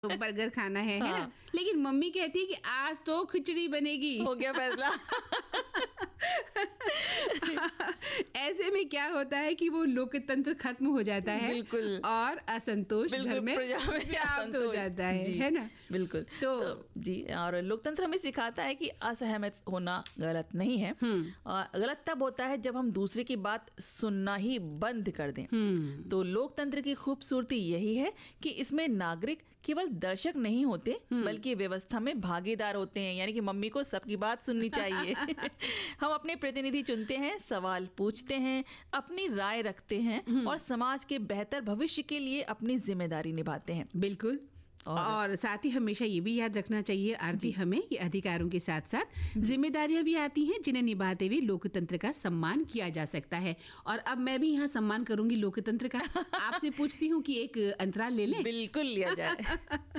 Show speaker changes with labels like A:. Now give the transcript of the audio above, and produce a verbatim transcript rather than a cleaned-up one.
A: Burger खाना है,
B: हाँ।
A: है ना। लेकिन मम्मी कहती है कि आज तो खिचड़ी बनेगी।
B: हो गया फैसला।
A: ऐसे में क्या होता है कि वो लोकतंत्र खत्म हो जाता है,
B: बिल्कुल।
A: और असंतोष घर में
B: प्रजा में
A: व्याप्त हो
B: असंतोष।
A: जाता है,
B: जी,
A: है ना।
B: बिल्कुल।
A: तो,
B: तो जी, और लोकतंत्र हमें सिखाता है कि असहमत होना गलत नहीं है। और गलत तब होता है जब हम दूसरे की बात सुनना ही बंद कर दें। तो लोकतंत्र की खूबसूरती यही है कि इसमें नागरिक केवल दर्शक नहीं होते बल्कि व्यवस्था में भागीदार होते हैं। यानी कि मम्मी को सबकी बात सुननी चाहिए। हम अपने प्रतिनिधि चुनते हैं, सवाल पूछते हैं, अपनी राय रखते हैं और समाज के बेहतर भविष्य के लिए अपनी जिम्मेदारी निभाते हैं।
A: बिल्कुल। और, और साथ ही हमेशा ये भी याद रखना चाहिए आरती हमें कि अधिकारों के साथ साथ जिम्मेदारियां भी आती हैं जिन्हें निभाते हुए लोकतंत्र का सम्मान किया जा सकता है। और अब मैं भी यहाँ सम्मान करूंगी लोकतंत्र का। आपसे पूछती हूँ कि एक अंतराल ले लें।
B: बिल्कुल लिया जाए।